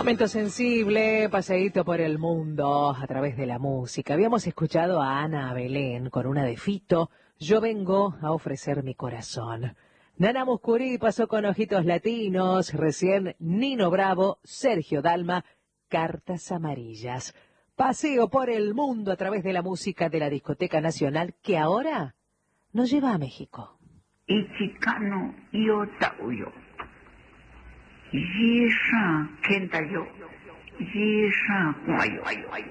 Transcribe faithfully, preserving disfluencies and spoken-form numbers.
Momento sensible, paseíto por el mundo a través de la música. Habíamos escuchado a Ana Belén con una de Fito, Yo vengo a ofrecer mi corazón. Nana Mouskouri pasó con Ojitos Latinos, recién Nino Bravo, Sergio Dalma, Cartas Amarillas. Paseo por el mundo a través de la música de la Discoteca Nacional, que ahora nos lleva a México. Ichicano Iotauyo. Yisha Kentayo. Yisha Guayo.